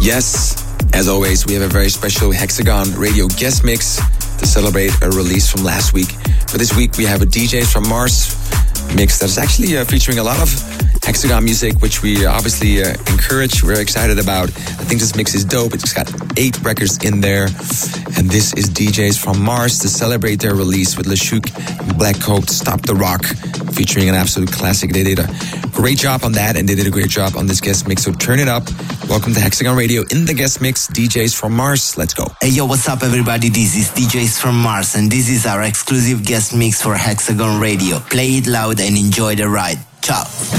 Yes, as always, we have a very special Hexagon Radio guest mix to celebrate a release from last week. For this week, we have a DJs from Mars mix that is actually featuring a lot of Hexagon music, which we obviously encourage. We're excited about. I think this mix is dope. It's got 8 records in there. And this is DJs from Mars to celebrate their release with Lashuk and Black Coat, Stop the Rock, featuring an absolute classic. They did a great job on that, and they did a great job on this guest mix. So turn it up. Welcome to Hexagon Radio in the guest mix, DJs from Mars. Let's go. Hey, yo, what's up, everybody? This is DJs from Mars, and this is our exclusive guest mix for Hexagon Radio. Play it loud and enjoy the ride. Ciao.